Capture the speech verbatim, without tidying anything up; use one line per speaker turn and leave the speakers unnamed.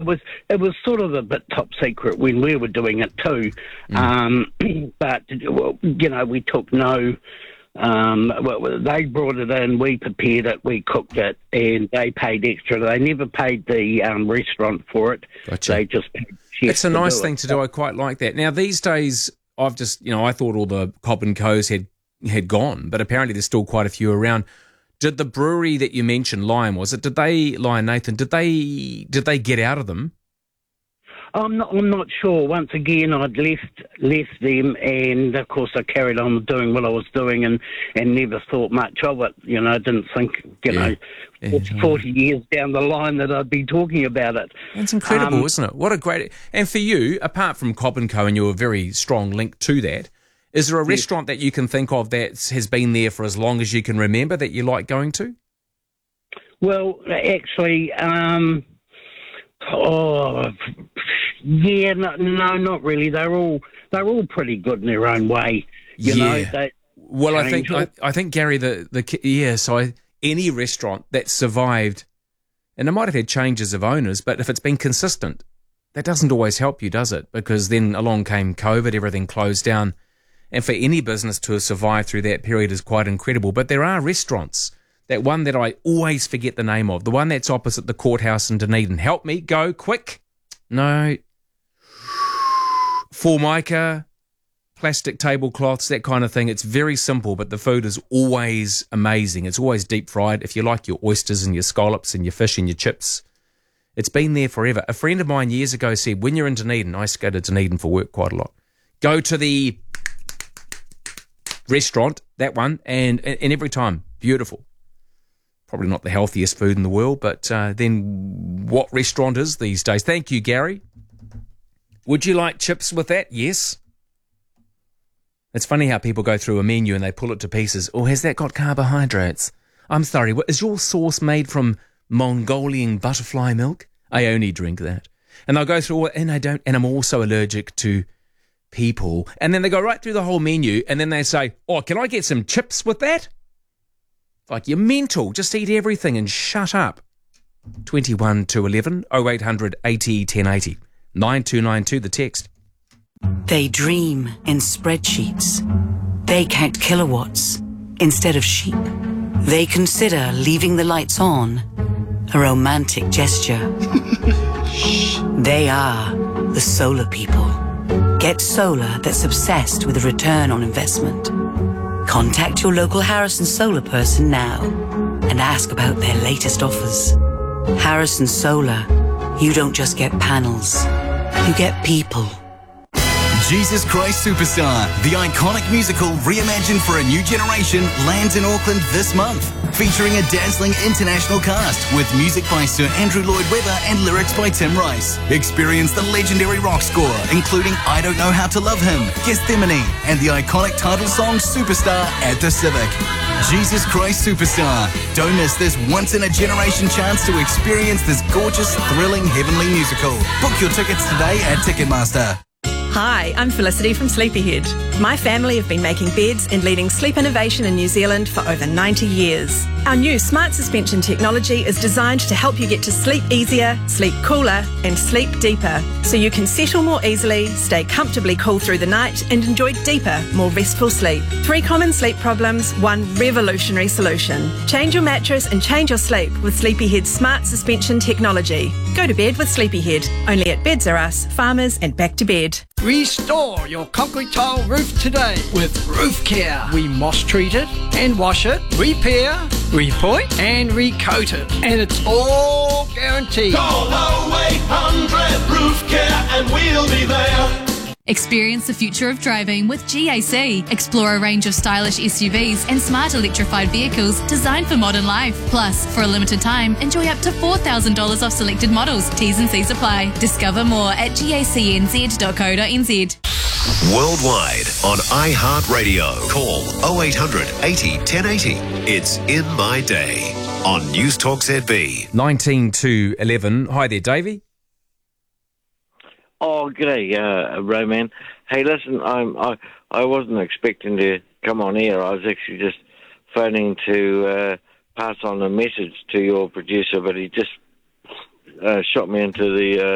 was it was sort of a bit top secret when we were doing it too. Mm. Um, but well, you know, we took no. Um, well, they brought it in, we prepared it, we cooked it, and they paid extra. They never paid the um, restaurant for it.
Gotcha.
They just paid chefs.
It's a nice
to
thing
it.
to do. I quite like that. Now these days, I've just you know I thought all the Cobb and Co's had had gone, but apparently there's still quite a few around. Did the brewery that you mentioned, Lion, was it? Did they, Lion Nathan? Did they did they get out of them?
I'm not. I'm not sure. Once again, I'd left left them, and of course, I carried on doing what I was doing, and, and never thought much of it. You know, I didn't think, you
Yeah.
know,
Yeah.
forty years down the line that I'd be talking about it.
It's incredible,
Um,
isn't it? What a great... And for you, apart from Cobb and Co, and you're a very strong link to that, is there a
Yes.
restaurant that you can think of that has been there for as long as you can remember that you like going to?
Well, actually, um, oh, yeah, no, no, not really. They're all they're all pretty good in their own way. You
Yeah.
know, they,
Well, I think I,
change
I think Gary, the the ki- yeah. So I, any restaurant that survived, and it might have had changes of owners, but if it's been consistent, that doesn't always help you, does it? Because then along came COVID, everything closed down, and for any business to have survived through that period is quite incredible. But there are restaurants. That one that I always forget the name of, the one that's opposite the courthouse in Dunedin. Help me, go quick. No. Formica, plastic tablecloths, that kind of thing. It's very simple, but the food is always amazing. It's always deep fried. If you like your oysters and your scallops and your fish and your chips, it's been there forever. A friend of mine years ago said, when you're in Dunedin, I used to go to Dunedin for work quite a lot, go to the restaurant, that one, and, and every time, beautiful. Probably not the healthiest food in the world, but uh, then what restaurant is these days? Thank you, Gary. Would you like chips with that? Yes. It's funny how people go through a menu and they pull it to pieces. Oh, has that got carbohydrates? I'm sorry, what, is your sauce made from Mongolian butterfly milk? I only drink that. And they'll go through, and I don't, and I'm also allergic to people. And then they go right through the whole menu, and then they say, oh, can I get some chips with that? Like, you're mental. Just eat everything and shut up. twenty-one to eleven, oh eight hundred eighty ten eighty. nine two nine two, the text.
They dream in spreadsheets. They count kilowatts instead of sheep. They consider leaving the lights on a romantic gesture. They are the solar people. Get solar that's obsessed with a return on investment. Contact your local Harrison Solar person now and ask about their latest offers. Harrison Solar, you don't just get panels, you get people.
Jesus Christ Superstar, the iconic musical reimagined for a new generation, lands in Auckland this month, featuring a dazzling international cast with music by Sir Andrew Lloyd Webber and lyrics by Tim Rice. Experience the legendary rock score, including I Don't Know How to Love Him, Gethsemane, and the iconic title song Superstar at the Civic. Jesus Christ Superstar. Don't miss this once-in-a-generation chance to experience this gorgeous, thrilling, heavenly musical. Book your tickets today at Ticketmaster.
Hi, I'm Felicity from Sleepyhead. My family have been making beds and leading sleep innovation in New Zealand for over ninety years. Our new smart suspension technology is designed to help you get to sleep easier, sleep cooler, and sleep deeper, so you can settle more easily, stay comfortably cool through the night, and enjoy deeper, more restful sleep. Three common sleep problems, one revolutionary solution. Change your mattress and change your sleep with Sleepyhead's smart suspension technology. Go to bed with Sleepyhead, only at Beds R Us, Farmers, and Back to Bed.
Restore your concrete tile roof today with Roof Care. We moss treat it and wash it, repair, repoint and recoat it. And it's all guaranteed.
Call oh eight hundred Roof Care and we'll be there.
Experience the future of driving with G A C. Explore a range of stylish S U Vs and smart electrified vehicles designed for modern life. Plus, for a limited time, enjoy up to four thousand dollars off selected models. T's and C's apply. Discover more at gacnz dot co dot n z.
Worldwide on iHeartRadio. Call oh eight hundred eighty ten eighty. It's In My Day on Newstalk Z B.
nineteen to eleven. Hi there, Davey.
Oh, g'day, uh, Roman. Hey, listen, I'm, I I wasn't expecting to come on air. I was actually just phoning to uh, pass on a message to your producer, but he just uh, shot me into the... Uh,